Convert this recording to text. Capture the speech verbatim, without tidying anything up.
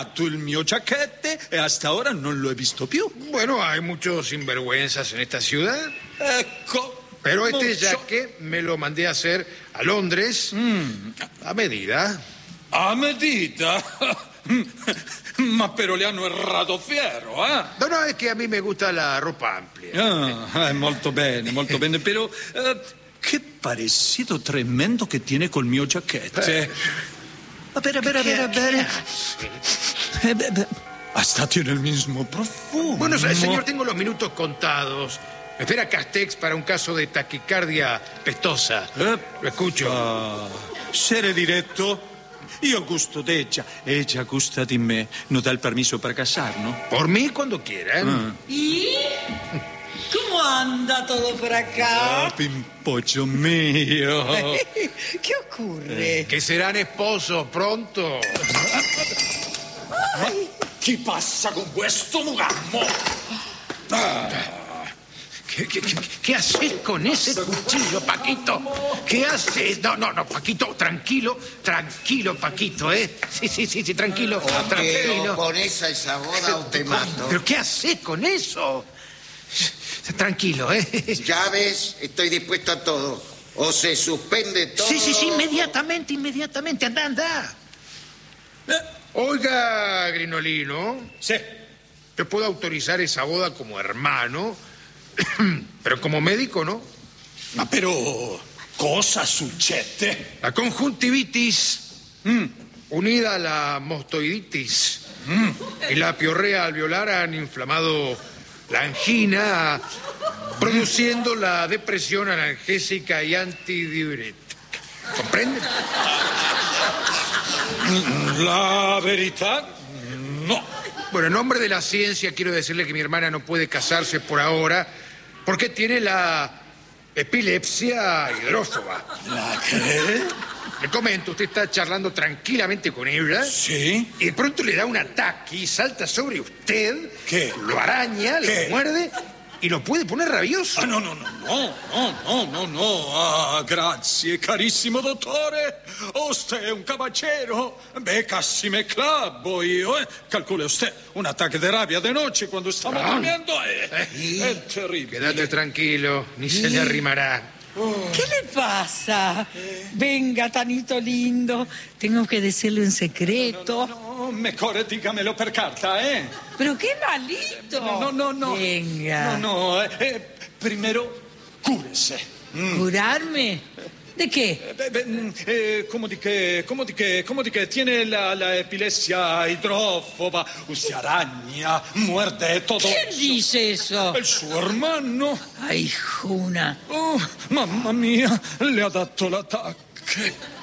Tu il mio giacchette e hasta ora non lo he visto più. Bueno, hay muchos sinvergüenzas en esta ciudad. Ecco. Pero este mucho. jaque me lo mandé a hacer a Londres mm. a medida. A medida? Ma però le hanno errato fiero, eh? No, no, es que a mí me gusta la ropa amplia. Ah, eh, molto bene, molto bene. Però eh, che parecido tremendo che tiene col mio giacchette. Eh. A ver, a ver, a ver, a ver. Eh, beh, beh. Hasta tiene el mismo profumo. Bueno, señor, tengo los minutos contados. Me espera Castex para un caso de taquicardia pestosa. Eh, Lo escucho. Ah, essere diretto. Io gusto d'Eggia, Eggia gusta di me. Non dà il permiso per casarnos? Por mí, cuando quiera. ¿eh? Ah. ¿Y cómo anda todo por acá? Ah, pimpollo mio. ¿Qué ocurre? Que serán esposos pronto. Ay. Chi passa con questo mugammo? Ah. ¿Qué, qué, qué, ¿Qué haces con ese cuchillo, Paquito? ¿Qué haces? No, no, no, Paquito, tranquilo, tranquilo, Paquito, ¿eh? Sí, sí, sí, sí, tranquilo, O tranquilo. te pones a esa boda o te mato. ¿Pero qué haces con eso? Tranquilo, ¿eh? Ya ves, estoy dispuesto a todo. O se suspende todo... Sí, sí, sí, inmediatamente, inmediatamente, anda, anda. Oiga, Grinolino. Sí. Yo puedo autorizar esa boda como hermano, pero como médico, ¿no? Ma però cosa succede? La conjuntivitis, Mm. unida a la mostoiditis Mm. y la piorrea alveolar han inflamado la angina, produciendo la depresión analgésica y antidiurética. ¿Comprende? La verità? No. Bueno, en nombre de la ciencia quiero decirle que mi hermana no puede casarse por ahora porque tiene la epilepsia hidrófoba. ¿La qué? Le comento, usted está charlando tranquilamente con ella. Sí. Y de pronto le da un ataque y salta sobre usted. ¿Qué? Lo araña, ¿Qué? lo muerde y lo puede poner rabioso. Ah, no, no, no, no, no, no, no, no. Ah, grazie, carissimo dottore. Usted è un caballero. Beh, casi me clavo io, eh. Calcule usted, un ataque de rabia de noche cuando estamos Ah. durmiendo è, è terribile. Quédate tranquilo, ni se le arrimará. ¿Qué le pasa? Venga, Tanito lindo. Tengo que decirle un secreto. No, mejor dígamelo per carta, eh. Pero qué malito. No, no, no, no. Venga. No, no, eh, eh, primero, cúrese. ¿Curarme? ¿De qué? Eh, beh, mm, eh, come di che, come di che, come di che tiene la, la epilepsia idrofoba, usted araña, muerde todo. ¿Quién eso. dice eso? Il suo hermano. Ay, Juna. Oh, mamma mia, le ha dato l'attacco.